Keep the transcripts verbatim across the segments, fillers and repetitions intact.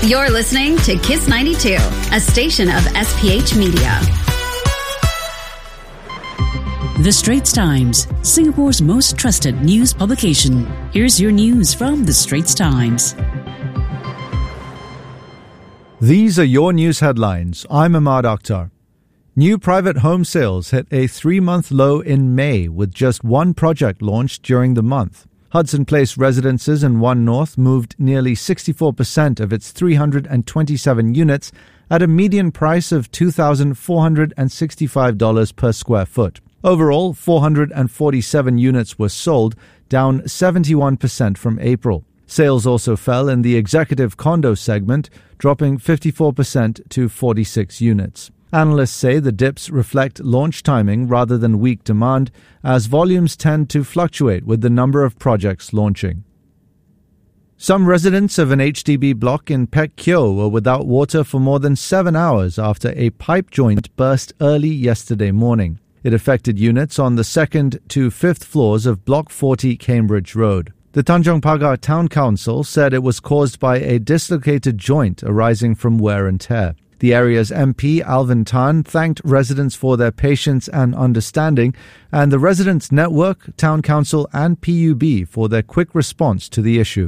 You're listening to Kiss ninety-two, a station of S P H Media. The Straits Times, Singapore's most trusted news publication. Here's your news from The Straits Times. These are your news headlines. I'm Ahmad Akhtar. New private home sales hit a three-month low in May with just one project launched during the month. Hudson Place Residences in One North moved nearly sixty-four percent of its three hundred twenty-seven units at a median price of two thousand four hundred sixty-five dollars per square foot. Overall, four hundred forty-seven units were sold, down seventy-one percent from April. Sales also fell in the executive condo segment, dropping fifty-four percent to forty-six units. Analysts say the dips reflect launch timing rather than weak demand, as volumes tend to fluctuate with the number of projects launching. Some residents of an H D B block in Pek Kio were without water for more than seven hours after a pipe joint burst early yesterday morning. It affected units on the second to fifth floors of Block forty Cambridge Road. The Tanjong Pagar Town Council said it was caused by a dislocated joint arising from wear and tear. The area's M P, Alvin Tan, thanked residents for their patience and understanding, and the Residents' Network, Town Council and P U B for their quick response to the issue.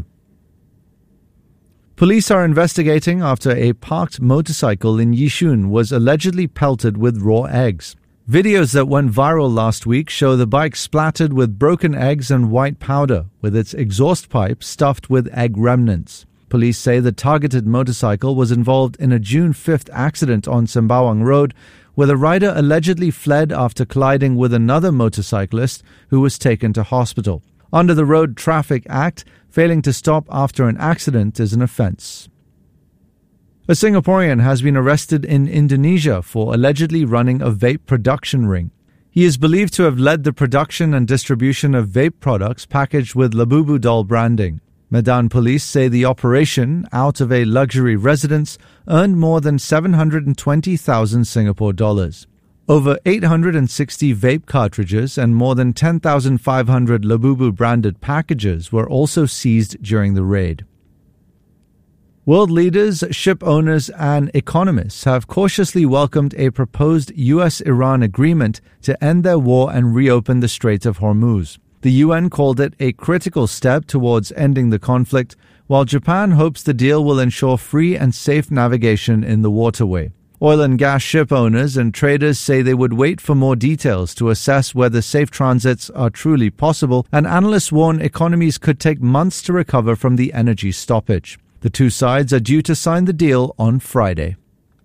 Police are investigating after a parked motorcycle in Yishun was allegedly pelted with raw eggs. Videos that went viral last week show the bike splattered with broken eggs and white powder, with its exhaust pipe stuffed with egg remnants. Police say the targeted motorcycle was involved in a June fifth accident on Sembawang Road, where the rider allegedly fled after colliding with another motorcyclist who was taken to hospital. Under the Road Traffic Act, failing to stop after an accident is an offence. A Singaporean has been arrested in Indonesia for allegedly running a vape production ring. He is believed to have led the production and distribution of vape products packaged with Labubu doll branding. Medan police say the operation, out of a luxury residence, earned more than seven hundred twenty thousand Singapore dollars. Over eight hundred sixty vape cartridges and more than ten thousand five hundred Labubu branded packages were also seized during the raid. World leaders, ship owners and economists have cautiously welcomed a proposed U S Iran agreement to end their war and reopen the Strait of Hormuz. The U N called it a critical step towards ending the conflict, while Japan hopes the deal will ensure free and safe navigation in the waterway. Oil and gas ship owners and traders say they would wait for more details to assess whether safe transits are truly possible, and analysts warn economies could take months to recover from the energy stoppage. The two sides are due to sign the deal on Friday.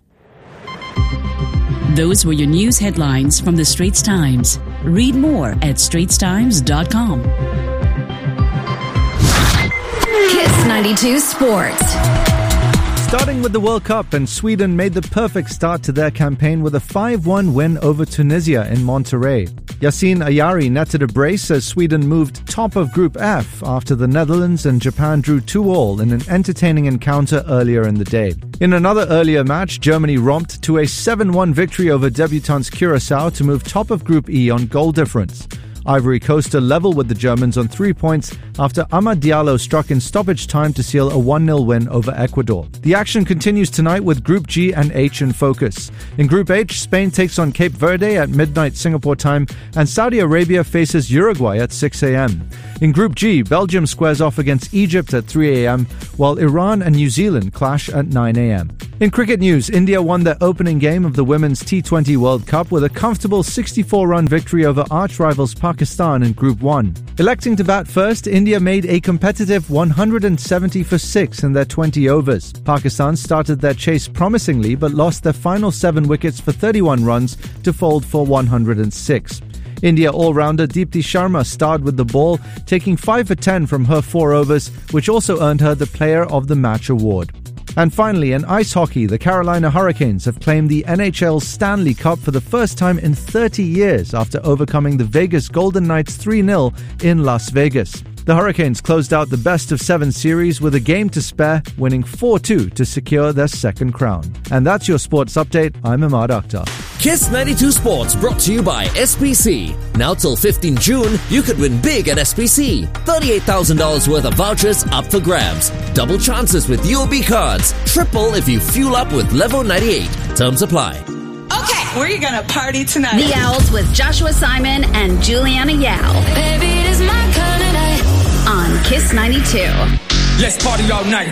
Those were your news headlines from The Straits Times. Read more at straits times dot com. Kiss ninety-two Sports. Starting with the World Cup, and Sweden made the perfect start to their campaign with a five one win over Tunisia in Monterrey. Yassine Ayari netted a brace as Sweden moved top of Group F after the Netherlands and Japan drew two all in an entertaining encounter earlier in the day. In another earlier match, Germany romped to a seven one victory over debutants Curaçao to move top of Group E on goal difference. Ivory Coast are level with the Germans on three points after Amad Diallo struck in stoppage time to seal a one nil win over Ecuador. The action continues tonight with Group G and H in focus. In Group H, Spain takes on Cape Verde at midnight Singapore time, and Saudi Arabia faces Uruguay at six a.m. In Group G, Belgium squares off against Egypt at three a.m., while Iran and New Zealand clash at nine a.m. In cricket news, India won their opening game of the Women's T twenty World Cup with a comfortable sixty-four run victory over arch-rivals Pakistan in Group one. Electing to bat first, India made a competitive one hundred seventy for six in their twenty overs. Pakistan started their chase promisingly but lost their final seven wickets for thirty-one runs to fold for one hundred six. India all-rounder Deepti Sharma starred with the ball, taking five for ten from her four overs, which also earned her the Player of the Match award. And finally, in ice hockey, the Carolina Hurricanes have claimed the N H L's Stanley Cup for the first time in thirty years after overcoming the Vegas Golden Knights three nil in Las Vegas. The Hurricanes closed out the best-of-seven series with a game to spare, winning four two to secure their second crown. And that's your sports update. I'm Ahmad Akhtar. Kiss ninety-two Sports brought to you by S P C. Now till fifteenth June, you could win big at S P C. thirty-eight thousand dollars worth of vouchers up for grabs. Double chances with U O B cards. Triple if you fuel up with Level ninety-eight. Terms apply. Okay, where are you going to party tonight? The Owls with Joshua Simon and Juliana Yao. Baby, it is my kind of night. On Kiss ninety-two. Let's party all night.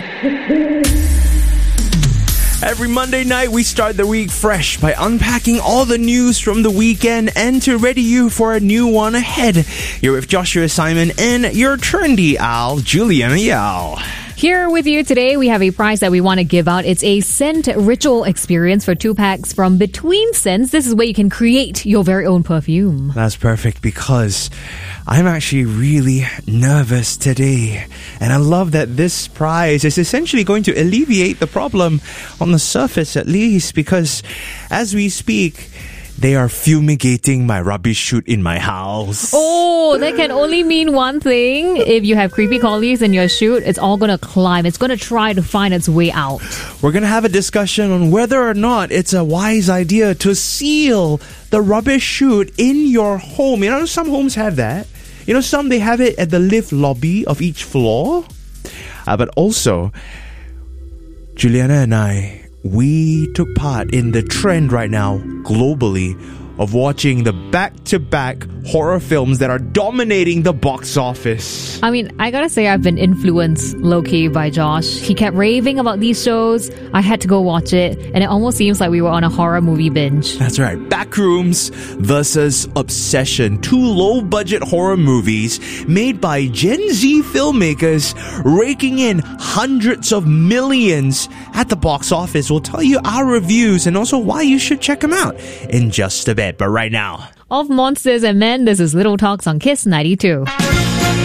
Every Monday night, we start the week fresh by unpacking all the news from the weekend and to ready you for a new one ahead. You're with Joshua Simon and your trendy owl, Juliana Yao. Here with you today, we have a prize that we want to give out. It's a scent ritual experience for two packs from Between Scents. This is where you can create your very own perfume. That's perfect because I'm actually really nervous today. And I love that this prize is essentially going to alleviate the problem on the surface at least, because as we speak, they are fumigating my rubbish chute in my house. Oh, that can only mean one thing. If you have creepy crawlies in your chute, it's all going to climb. It's going to try to find its way out. We're going to have a discussion on whether or not it's a wise idea to seal the rubbish chute in your home. You know, some homes have that. You know, some they have it at the lift lobby of each floor. Uh, but also, Juliana and I, we took part in the trend right now, globally, of watching the back-to-back horror films that are dominating the box office. I mean, I gotta say I've been influenced low-key by Josh. He kept raving about these shows. I had to go watch it, and it almost seems like we were on a horror movie binge. That's right. Backrooms versus Obsession. Two low-budget horror movies made by Gen Z filmmakers, raking in hundreds of millions at the box office. We'll tell you our reviews and also why you should check them out in just a bit. But right now, Of Monsters and Men, this is Little Talks on Kiss ninety-two.